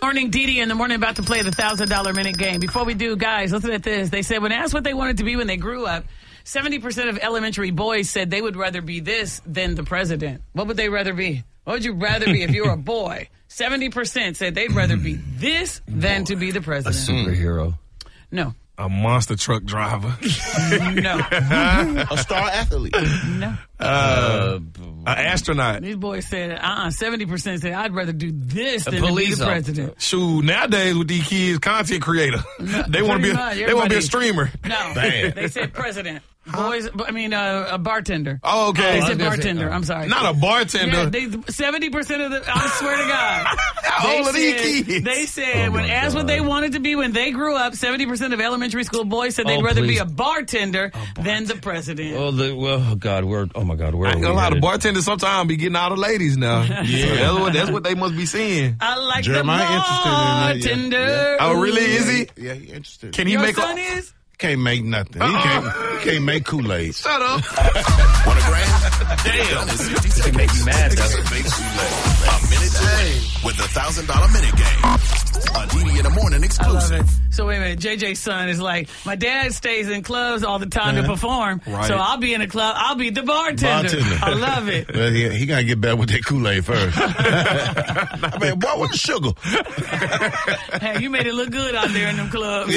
morning. Dee in the morning about to play the $1,000 minute game. Before we do, guys, listen at this. They said when asked what they wanted to be when they grew up, 70% of elementary boys said they would rather be this than the president. What would they rather be? What would you rather be if you were a boy? 70% said they'd rather be this than to be the A president. superhero. No. A monster truck driver. No. A star athlete. No. An astronaut. These boys said, 70% said I'd rather do this A than to be police the president. Shoot, nowadays with these kids, content creator. They want to be. They want to be a streamer. No. Damn. They said president. Boys, a bartender. Oh, okay. They said bartender. I'm sorry. Not a bartender. Yeah, 70% of the, I swear to God. How old are these kids? They said when asked what they wanted to be when they grew up, 70% of elementary school boys said they'd rather be a bartender than the president. Oh God, where I ain't gonna lie, the bartenders sometimes be getting all the ladies now. Yeah, that's what they must be seeing. I like Jeremiah the interested in that, bartender. Oh, really? Is he? Yeah, he interested. Can he Your make son is? Can't make nothing. He can't make Kool-Aid. Shut up. Want a grand? Damn. It can make you mad, though. A minute to win with the $1,000 minute game. A Didi in the morning I love exclusive. it. So wait a minute, JJ's son is like, my dad stays in clubs all the time to perform, Right. so I'll be in a club, I'll be the bartender. I love it. Well, he gotta get better with that Kool-Aid first. I mean, boy, what's sugar? Hey, you made it look good out there in them clubs.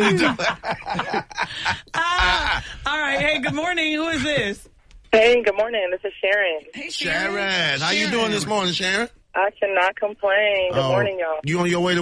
All right, hey, good morning. Who is this? Hey, good morning. This is Sharon. Hey, Sharon, how you doing this morning, Sharon? I cannot complain. Good morning, y'all. You on your way to